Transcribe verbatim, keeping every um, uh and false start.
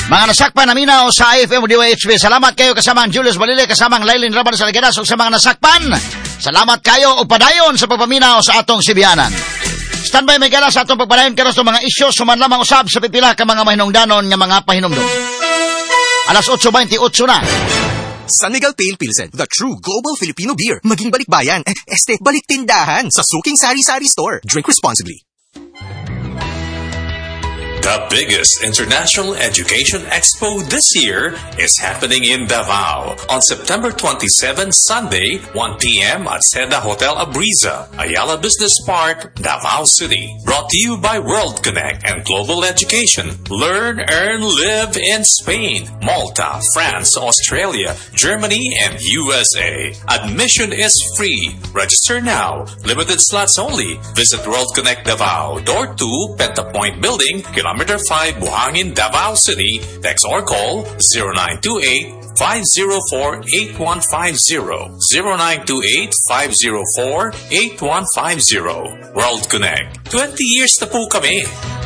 Mga nasakpan na minaw sa I F M D Y H B, salamat kayo kasamang Julius Balile, kasamang Lailin Raban sa Ligadas, ug sa mga nasakpan, salamat kayo o padayon sa pagpaminaw sa atong sibiyanan. Standby may gala sa atong pagpadayon karon sa mga isyu suman lamang usab sa pipila ka mga mahinungdanon nga mga pahinumdom. Alas eight twenty-eight na. San Miguel Pale Pilsen, the true global Filipino beer. Maging balikbayan, eh, este, balik tindahan sa Suking Sari Sari Store. Drink responsibly. The biggest international education expo this year is happening in Davao on September twenty-seventh, Sunday, one p.m. at Seda Hotel Abriza, Ayala Business Park, Davao City. Brought to you by World Connect and Global Education. Learn, earn, live in Spain, Malta, France, Australia, Germany, and U S A. Admission is free. Register now. Limited slots only. Visit World Connect Davao, Door two, Pentapoint Building, Kilometer five, Buhangin, Davao City. Text or call zero nine two eight, five zero four, eight one five zero. zero nine two eight, five zero four, eight one five zero. World Connect. twenty years na po kami.